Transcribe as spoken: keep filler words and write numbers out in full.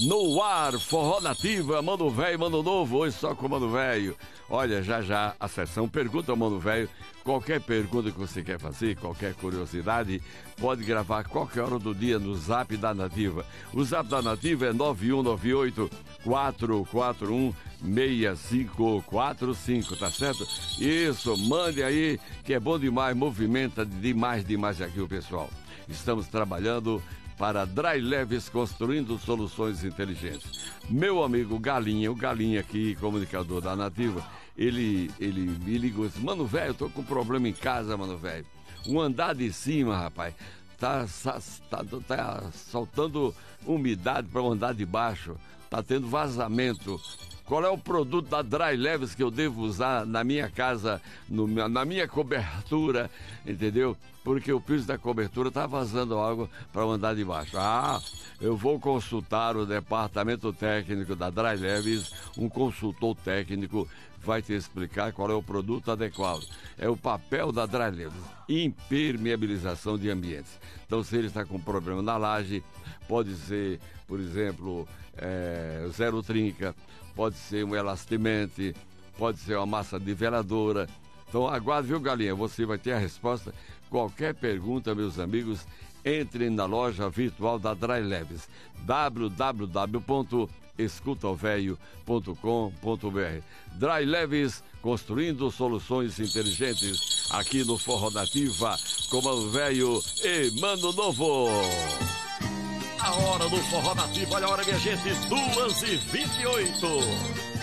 No ar, Forró Nativa, Mano Velho, Mano Novo, hoje só com Mano Velho. Olha, já já a sessão Pergunta ao Mano Velho. Qualquer pergunta que você quer fazer, qualquer curiosidade, pode gravar qualquer hora do dia no Zap da Nativa. O Zap da Nativa é nove um nove oito, quatro quatro um, seis cinco quatro cinco, tá certo? Isso, mande aí, que é bom demais, movimenta demais, demais aqui o pessoal. Estamos trabalhando para Dry Leves, construindo soluções inteligentes. Meu amigo Galinha, o Galinha aqui, comunicador da Nativa, ele, ele me ligou e disse: Mano velho, eu tô com um problema em casa, mano velho. Um andar de cima, rapaz, tá, tá, tá soltando umidade para o andar de baixo, tá tendo vazamento. Qual é o produto da Dry Leves que eu devo usar na minha casa, no, na minha cobertura, entendeu? Porque o piso da cobertura está vazando água para o andar de baixo. Ah, eu vou consultar o departamento técnico da Dry Leves, um consultor técnico vai te explicar qual é o produto adequado. É o papel da Dry Leves, impermeabilização de ambientes. Então, se ele está com problema na laje, pode ser, por exemplo, é, zero trinca, pode ser um elastimente, pode ser uma massa niveladora. Então aguarde, viu, Galinha? Você vai ter a resposta. Qualquer pergunta, meus amigos, entrem na loja virtual da Dry Leves, w w w ponto escuta o velho ponto com ponto b r. Dry Leves, construindo soluções inteligentes, aqui no Forró Nativa, com Mano Velho e Mano Novo. A hora do Forró Nativa, olha a hora, minha gente, duas e vinte e oito.